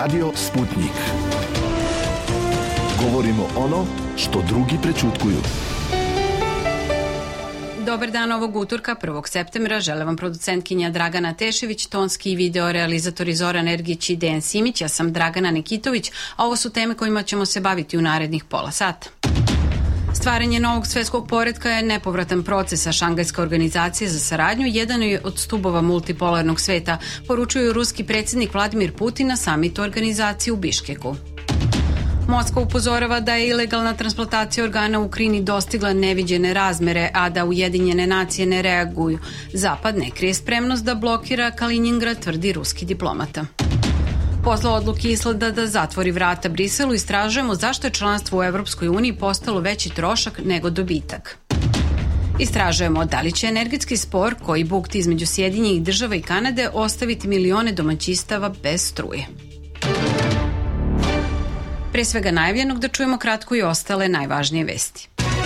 Radio Sputnik. Govorimo ono što drugi prećutkuju. Dobar dan ovog utorka, 1. septembra. Žele vam producentkinja Dragana Tešević, tonski i video realizatori Zoran Ergić i Dejan Simić. Ja sam Dragana Nikitović, a ovo su teme kojima ćemo se baviti u narednih pola sata. Stvaranje novog svetskog poretka je nepovratan proces, a Šangajska organizacija za saradnju jedan je od stubova multipolarnog sveta, poručuje ruski predsjednik Vladimir Putin na samitu organizacije u Biškeku. Moskva upozorava da je ilegalna transplantacija organa u Ukrajini dostigla neviđene razmere, a da Ujedinjene nacije ne reaguju. Zapad ne krije spremnost da blokira Kaliningrad, tvrdi ruski diplomata. Posle odluke Islanda da zatvori vrata Briselu, istražujemo zašto je članstvo u Evropskoj uniji postalo veći trošak nego dobitak. Istražujemo da li će energetski spor koji bukti između Sjedinjenih država i Kanade ostaviti milione domaćistava bez struje. Pre svega najavljenog da čujemo kratko i ostale najvažnije vesti.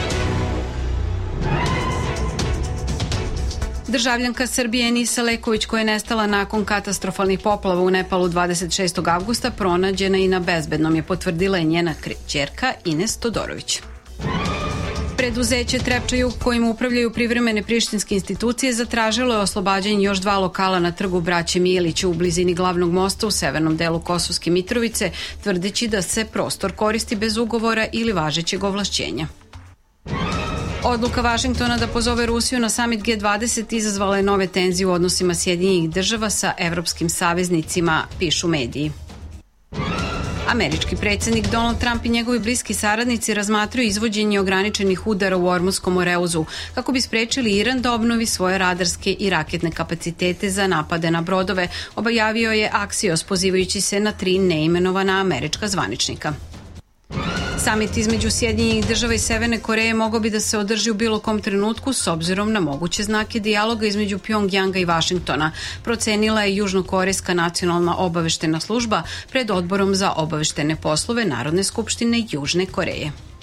Državljanka Srbije Enisa Leković, koja je nestala nakon katastrofalnih poplava u Nepalu 26. avgusta, pronađena i na bezbednom, je potvrdila i njena ćerka Ines Todorović. Preduzeće Trepčaju, kojim upravljaju privremene prištinske institucije, zatražilo je oslobađanje još 2 lokala na trgu Braće Mijelića u blizini glavnog mosta u severnom delu Kosovske Mitrovice, tvrdeći da se prostor koristi bez ugovora ili važećeg ovlašćenja. Odluka Vašingtona da pozove Rusiju na samit G20 izazvala je nove tenzije u odnosima Sjedinjenih država sa evropskim saveznicima, pišu mediji. Američki predsjednik Donald Trump i njegovi bliski saradnici razmatraju izvođenje ograničenih udara u Ormutskom oreuzu kako bi sprečili Iran da obnovi svoje radarske i raketne kapacitete za napade na brodove, objavio je Axios pozivajući se na 3 neimenovana američka zvaničnika. Samit između Sjedinjenih država i Severne Koreje mogao bi da se održi u bilo kom trenutku s obzirom na moguće znake dijaloga između Pjongjanga i Vašingtona, procenila je Južnokorejska nacionalna obaveštena služba pred Odborom za obaveštene poslove Narodne skupštine Južne Koreje.